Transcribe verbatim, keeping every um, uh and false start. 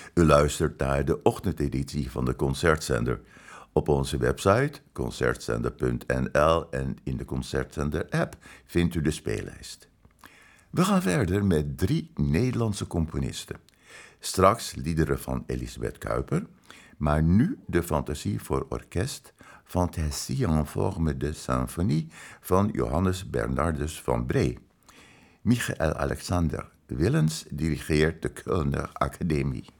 U luistert naar de ochtendeditie van de Concertzender. Op onze website concertzender punt n l en in de Concertzender-app vindt u de speellijst. We gaan verder met drie Nederlandse componisten. Straks liederen van Elisabeth Kuiper, maar nu de fantasie voor orkest Fantasie en forme de symphonie van Johannes Bernardus van Bree. Michael Alexander Willens dirigeert de Kölner Academie.